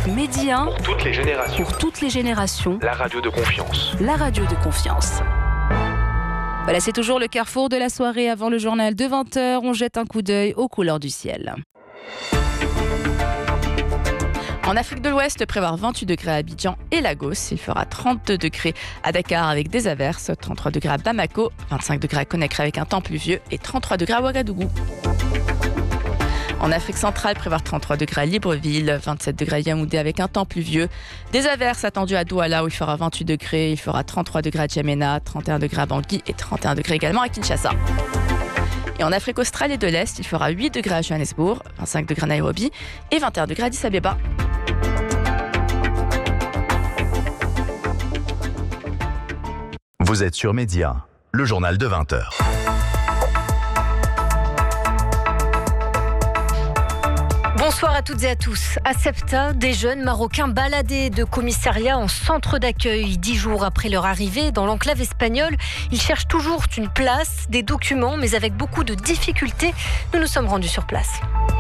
Midi 1. Pour toutes les générations. Pour toutes les générations. La radio de confiance. La radio de confiance. Voilà, c'est toujours le carrefour de la soirée avant le journal de 20h. On jette un coup d'œil aux couleurs du ciel. En Afrique de l'Ouest, prévoir 28 degrés à Abidjan et Lagos. Il fera 32 degrés à Dakar avec des averses, 33 degrés à Bamako, 25 degrés à Conakry avec un temps pluvieux et 33 degrés à Ouagadougou. En Afrique centrale, prévoir 33 degrés à Libreville, 27 degrés à Yaoundé avec un temps pluvieux. Des averses attendues à Douala où il fera 28 degrés, il fera 33 degrés à Djamena, 31 degrés à Bangui et 31 degrés également à Kinshasa. Et en Afrique australe et de l'Est, il fera 8 degrés à Johannesburg, 25 degrés à Nairobi et 21 degrés à Addis Abeba. Vous êtes sur Média, le journal de 20h. Bonsoir à toutes et à tous. À Ceuta, des jeunes Marocains baladés de commissariat en centre d'accueil. 10 jours après leur arrivée dans l'enclave espagnole, ils cherchent toujours une place, des documents, mais avec beaucoup de difficultés. Nous nous sommes rendus sur place.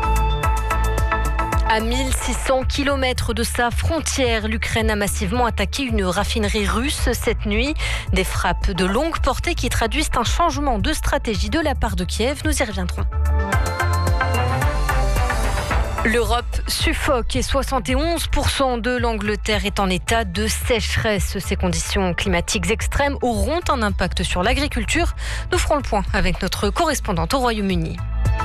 À 1600 km de sa frontière, l'Ukraine a massivement attaqué une raffinerie russe cette nuit. Des frappes de longue portée qui traduisent un changement de stratégie de la part de Kiev. Nous y reviendrons. L'Europe suffoque et 71% de l'Angleterre est en état de sécheresse. Ces conditions climatiques extrêmes auront un impact sur l'agriculture. Nous ferons le point avec notre correspondante au Royaume-Uni.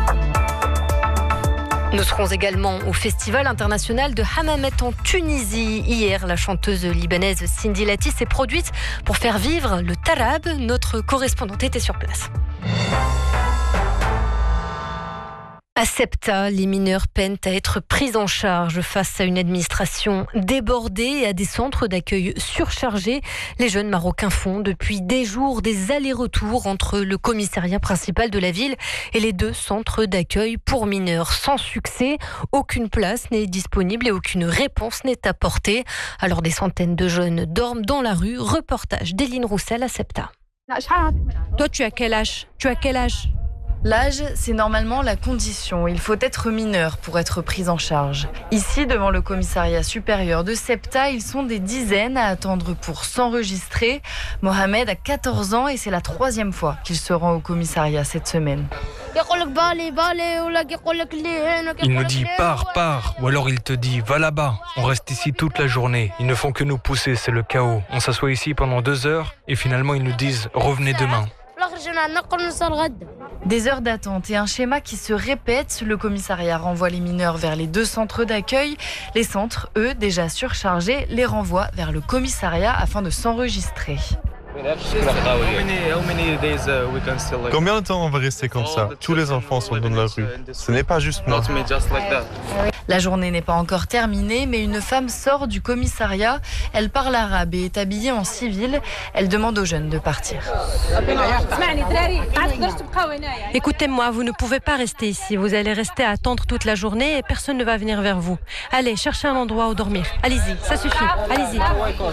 Nous serons également au Festival international de Hammamet en Tunisie. Hier, la chanteuse libanaise Cindy Lattis s'est produite pour faire vivre le tarab. Notre correspondante était sur place. À Ceuta, les mineurs peinent à être pris en charge face à une administration débordée et à des centres d'accueil surchargés. Les jeunes Marocains font depuis des jours des allers-retours entre le commissariat principal de la ville et les 2 centres d'accueil pour mineurs. Sans succès, aucune place n'est disponible et aucune réponse n'est apportée. Alors des centaines de jeunes dorment dans la rue. Reportage d'Éline Roussel à Ceuta. Toi, tu as quel âge ? L'âge, c'est normalement la condition. Il faut être mineur pour être pris en charge. Ici, devant le commissariat supérieur de Ceuta, ils sont des dizaines à attendre pour s'enregistrer. Mohamed a 14 ans et c'est la 3e fois qu'il se rend au commissariat cette semaine. Il nous dit pars, ou alors il te dit va là-bas. On reste ici toute la journée. Ils ne font que nous pousser, c'est le chaos. On s'assoit ici pendant 2 heures et finalement ils nous disent revenez demain. Des heures d'attente et un schéma qui se répète. Le commissariat renvoie les mineurs vers les 2 centres d'accueil. Les centres, eux, déjà surchargés, les renvoient vers le commissariat afin de s'enregistrer. Combien de temps on va rester comme ça ? Tous les enfants sont dans la rue. Ce n'est pas juste moi. La journée n'est pas encore terminée, mais une femme sort du commissariat. Elle parle arabe et est habillée en civil. Elle demande aux jeunes de partir. Écoutez-moi, vous ne pouvez pas rester ici. Vous allez rester à attendre toute la journée et personne ne va venir vers vous. Allez, cherchez un endroit où dormir. Allez-y, ça suffit. Allez-y.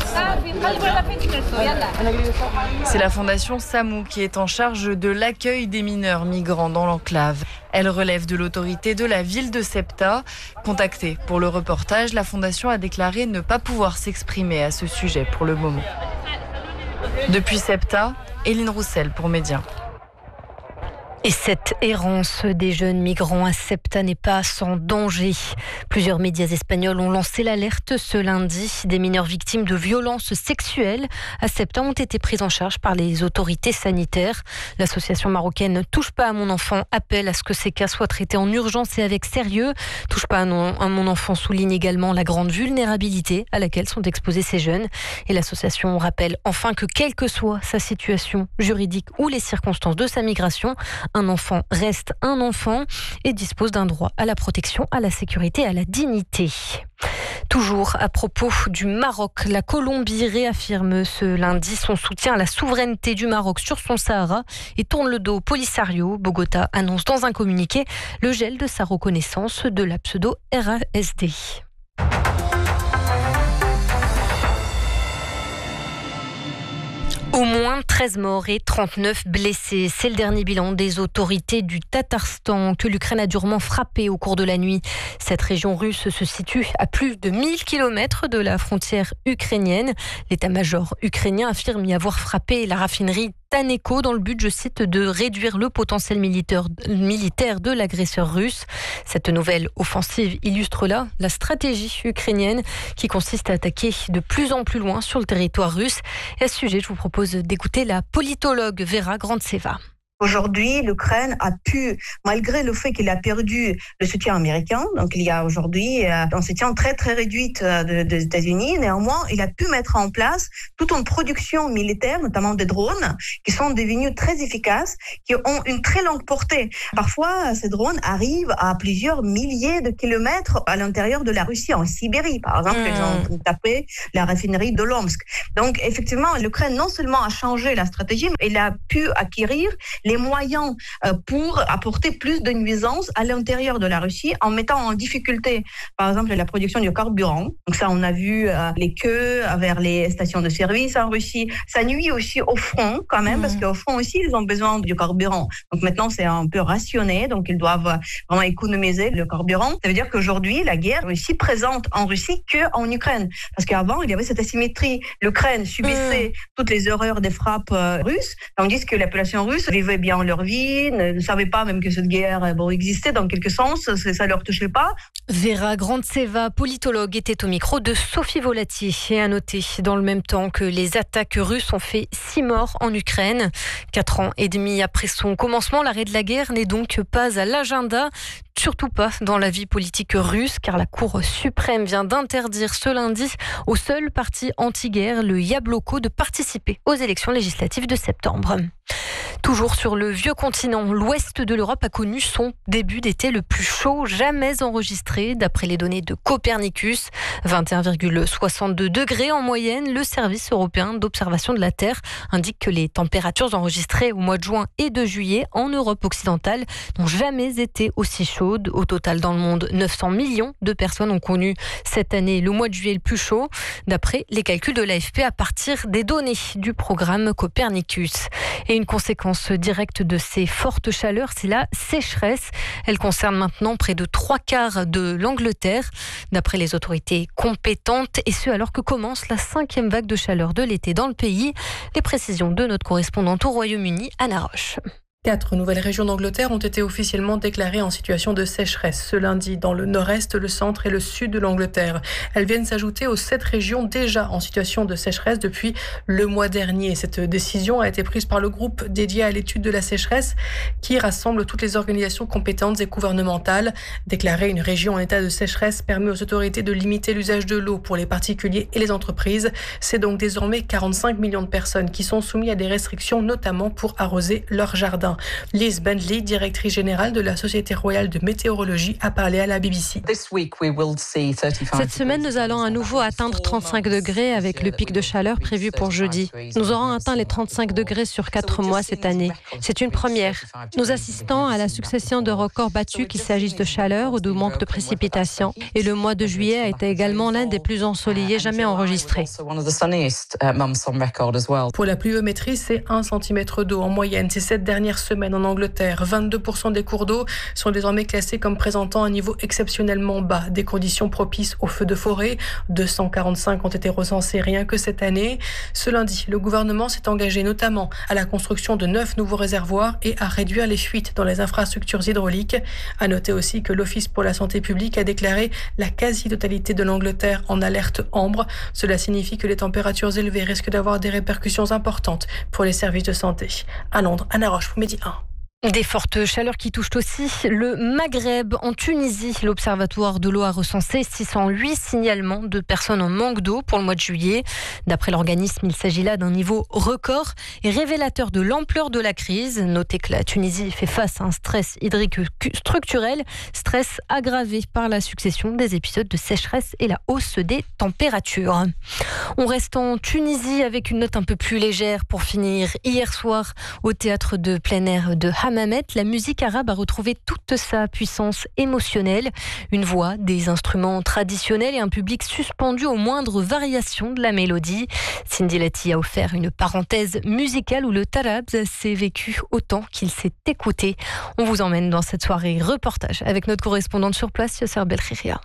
C'est la fondation Samou qui est en charge de l'accueil des mineurs migrants dans l'enclave. Elle relève de l'autorité de la ville de Ceuta. Contactée pour le reportage, la fondation a déclaré ne pas pouvoir s'exprimer à ce sujet pour le moment. Depuis Ceuta, Éline Roussel pour Média. Et cette errance des jeunes migrants à Ceuta n'est pas sans danger. Plusieurs médias espagnols ont lancé l'alerte ce lundi. Des mineurs victimes de violences sexuelles à Ceuta ont été pris en charge par les autorités sanitaires. L'association marocaine Touche pas à mon enfant appelle à ce que ces cas soient traités en urgence et avec sérieux. Touche pas à mon enfant souligne également la grande vulnérabilité à laquelle sont exposés ces jeunes. Et l'association rappelle enfin que quelle que soit sa situation juridique ou les circonstances de sa migration, un enfant reste un enfant et dispose d'un droit à la protection, à la sécurité et à la dignité. Toujours à propos du Maroc, la Colombie réaffirme ce lundi son soutien à la souveraineté du Maroc sur son Sahara et tourne le dos au Polisario. Bogota annonce dans un communiqué le gel de sa reconnaissance de la pseudo-RASD. Au moins 13 morts et 39 blessés. C'est le dernier bilan des autorités du Tatarstan que l'Ukraine a durement frappé au cours de la nuit. Cette région russe se situe à plus de 1000 km de la frontière ukrainienne. L'état-major ukrainien affirme y avoir frappé la raffinerie Taneko dans le but, je cite, de réduire le potentiel militaire de l'agresseur russe. Cette nouvelle offensive illustre là la stratégie ukrainienne qui consiste à attaquer de plus en plus loin sur le territoire russe. Et à ce sujet, je vous propose d'écouter la politologue Vera Grantseva. Aujourd'hui, l'Ukraine a pu, malgré le fait qu'il a perdu le soutien américain, donc il y a aujourd'hui un soutien très très réduit des États-Unis, néanmoins, il a pu mettre en place toute une production militaire, notamment des drones, qui sont devenus très efficaces, qui ont une très longue portée. Parfois, ces drones arrivent à plusieurs milliers de kilomètres à l'intérieur de la Russie, en Sibérie, par exemple, ils ont tapé la raffinerie de Lomsk. Donc, effectivement, l'Ukraine non seulement a changé la stratégie, mais elle a pu acquérir les moyens pour apporter plus de nuisances à l'intérieur de la Russie en mettant en difficulté, par exemple, la production du carburant. Donc ça, on a vu les queues vers les stations de service en Russie. Ça nuit aussi au front quand même, parce qu'au front aussi, ils ont besoin du carburant. Donc maintenant, c'est un peu rationné, donc ils doivent vraiment économiser le carburant. Ça veut dire qu'aujourd'hui, la guerre est aussi présente en Russie qu'en Ukraine. Parce qu'avant, il y avait cette asymétrie. L'Ukraine subissait toutes les horreurs des frappes russes, tandis que la population russe vivait bien leur vie, ne savaient pas même que cette guerre existait dans quelque sens, ça leur touchait pas. Vera Grantseva, politologue, était au micro de Sophie Volati. Et à noter dans le même temps que les attaques russes ont fait 6 morts en Ukraine. 4 ans et demi après son commencement, l'arrêt de la guerre n'est donc pas à l'agenda. Surtout pas dans la vie politique russe, car la Cour suprême vient d'interdire ce lundi au seul parti anti-guerre, le Yabloko, de participer aux élections législatives de septembre. Toujours sur le vieux continent, l'ouest de l'Europe a connu son début d'été le plus chaud jamais enregistré, d'après les données de Copernicus. 21,62 degrés en moyenne. Le service européen d'observation de la Terre indique que les températures enregistrées au mois de juin et de juillet en Europe occidentale n'ont jamais été aussi chaudes. Au total, dans le monde, 900 millions de personnes ont connu cette année le mois de juillet le plus chaud, d'après les calculs de l'AFP à partir des données du programme Copernicus. Et une conséquence directe de ces fortes chaleurs, c'est la sécheresse. Elle concerne maintenant près de 3/4 de l'Angleterre, d'après les autorités compétentes, et ce alors que commence la 5e vague de chaleur de l'été dans le pays. Les précisions de notre correspondante au Royaume-Uni, Anna Roche. 4 nouvelles régions d'Angleterre ont été officiellement déclarées en situation de sécheresse ce lundi dans le nord-est, le centre et le sud de l'Angleterre. Elles viennent s'ajouter aux 7 régions déjà en situation de sécheresse depuis le mois dernier. Cette décision a été prise par le groupe dédié à l'étude de la sécheresse qui rassemble toutes les organisations compétentes et gouvernementales. Déclarer une région en état de sécheresse permet aux autorités de limiter l'usage de l'eau pour les particuliers et les entreprises. C'est donc désormais 45 millions de personnes qui sont soumises à des restrictions, notamment pour arroser leurs jardins. Liz Bentley, directrice générale de la Société royale de météorologie, a parlé à la BBC. Cette semaine, nous allons à nouveau atteindre 35 degrés avec le pic de chaleur prévu pour jeudi. Nous aurons atteint les 35 degrés sur 4 mois cette année. C'est une première. Nous assistons à la succession de records battus, qu'il s'agisse de chaleur ou de manque de précipitations. Et le mois de juillet a été également l'un des plus ensoleillés jamais enregistrés. Pour la pluviométrie, c'est 1 cm d'eau en moyenne ces 7 dernières semaine en Angleterre. 22% des cours d'eau sont désormais classés comme présentant un niveau exceptionnellement bas. Des conditions propices aux feux de forêt. 245 ont été recensés rien que cette année. Ce lundi, le gouvernement s'est engagé notamment à la construction de 9 nouveaux réservoirs et à réduire les fuites dans les infrastructures hydrauliques. À noter aussi que l'Office pour la santé publique a déclaré la quasi-totalité de l'Angleterre en alerte ambre. Cela signifie que les températures élevées risquent d'avoir des répercussions importantes pour les services de santé. À Londres, Anna Roche pour Midi 1. Des fortes chaleurs qui touchent aussi le Maghreb. En Tunisie, l'Observatoire de l'eau a recensé 608 signalements de personnes en manque d'eau pour le mois de juillet. D'après l'organisme, il s'agit là d'un niveau record et révélateur de l'ampleur de la crise. Notez que la Tunisie fait face à un stress hydrique structurel, stress aggravé par la succession des épisodes de sécheresse et la hausse des températures. On reste en Tunisie avec une note un peu plus légère pour finir. Hier soir, au théâtre de plein air de Hammamet, la musique arabe a retrouvé toute sa puissance émotionnelle. Une voix, des instruments traditionnels et un public suspendu aux moindres variations de la mélodie. Cindy Lati a offert une parenthèse musicale où le tarab s'est vécu autant qu'il s'est écouté. On vous emmène dans cette soirée reportage avec notre correspondante sur place, Yosser Belkhiria.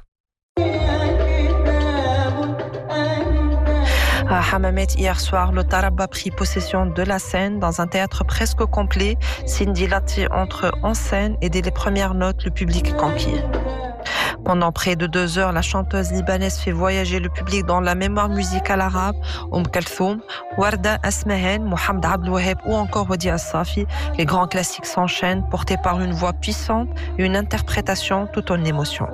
À Hammamet, hier soir, le tarab a pris possession de la scène dans un théâtre presque complet. Cindy Lati entre en scène et dès les premières notes, le public est conquis. Pendant près de 2 heures, la chanteuse libanaise fait voyager le public dans la mémoire musicale arabe. Kalthoum, Warda, Asmahen, Mohamed Abdel Waheb ou encore Wadi As-Safi. Les grands classiques s'enchaînent, portés par une voix puissante et une interprétation tout en émotion.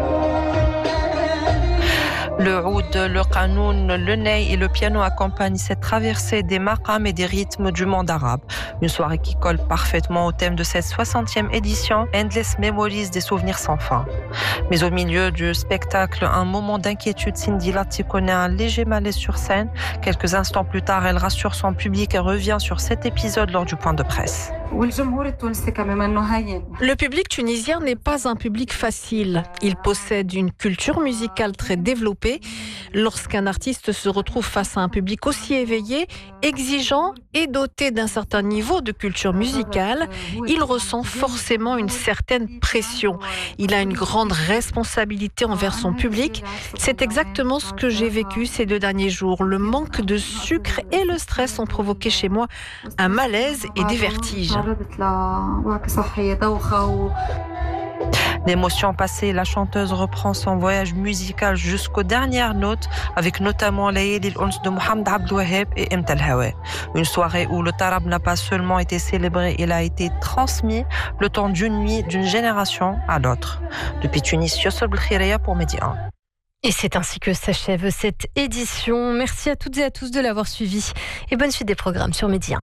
Le oud, le qanoun, le ney et le piano accompagnent cette traversée des maqams et des rythmes du monde arabe. Une soirée qui colle parfaitement au thème de cette 60e édition, Endless Memories, des souvenirs sans fin. Mais au milieu du spectacle, un moment d'inquiétude, Cindy Lati connaît un léger malaise sur scène. Quelques instants plus tard, elle rassure son public et revient sur cet épisode lors du point de presse. Le public tunisien n'est pas un public facile. Il possède une culture musicale très développée. Lorsqu'un artiste se retrouve face à un public aussi éveillé, exigeant et doté d'un certain niveau de culture musicale, il ressent forcément une certaine pression. Il a une grande responsabilité envers son public. C'est exactement ce que j'ai vécu ces 2 derniers jours. Le manque de sucre et le stress ont provoqué chez moi un malaise et des vertiges. L'émotion passée, la chanteuse reprend son voyage musical jusqu'aux dernières notes, avec notamment Layli al-Uns de Mohamed Abdel Waheb et Imta al-Hawa. Une soirée où le tarab n'a pas seulement été célébré, il a été transmis le temps d'une nuit, d'une génération à l'autre. Depuis Tunis, Yosser Belkhiria pour Média 1. Et c'est ainsi que s'achève cette édition. Merci à toutes et à tous de l'avoir suivi et bonne suite des programmes sur Média 1.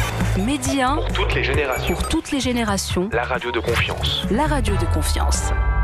Média 1, pour toutes les générations. La radio de confiance. La radio de confiance.